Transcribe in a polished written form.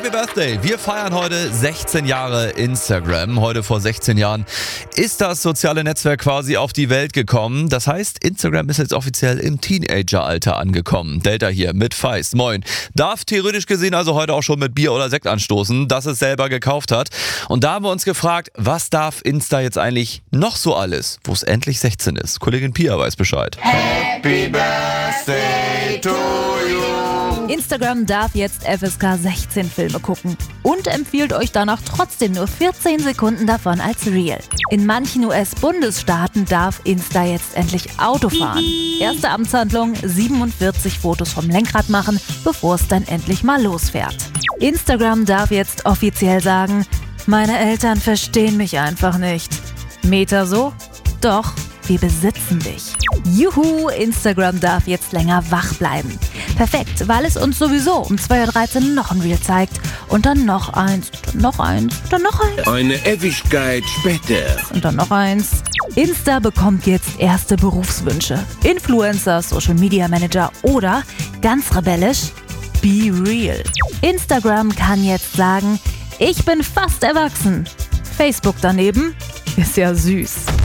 Happy Birthday! Wir feiern heute 16 Jahre Instagram. Heute vor 16 Jahren ist das soziale Netzwerk quasi auf die Welt gekommen. Das heißt, Instagram ist jetzt offiziell im Teenageralter angekommen. Delta hier mit Feist. Moin. Darf theoretisch gesehen also heute auch schon mit Bier oder Sekt anstoßen, das es selber gekauft hat. Und da haben wir uns gefragt, was darf Insta jetzt eigentlich noch so alles, wo es endlich 16 ist? Kollegin Pia weiß Bescheid. Happy Birthday to you. Instagram darf jetzt FSK 16 Filme gucken und empfiehlt euch danach trotzdem nur 14 Sekunden davon als Reel. In manchen US-Bundesstaaten darf Insta jetzt endlich Auto fahren. Erste Amtshandlung, 47 Fotos vom Lenkrad machen, bevor es dann endlich mal losfährt. Instagram darf jetzt offiziell sagen, meine Eltern verstehen mich einfach nicht. Meta so? Doch, wir besitzen dich. Juhu, Instagram darf jetzt länger wach bleiben. Perfekt, weil es uns sowieso um 2.13 Uhr noch ein Reel zeigt. Und dann noch eins, dann noch eins, dann noch eins. Eine Ewigkeit später. Und dann noch eins. Insta bekommt jetzt erste Berufswünsche. Influencer, Social Media Manager oder, ganz rebellisch, Be Real. Instagram kann jetzt sagen, ich bin fast erwachsen. Facebook daneben ist ja süß.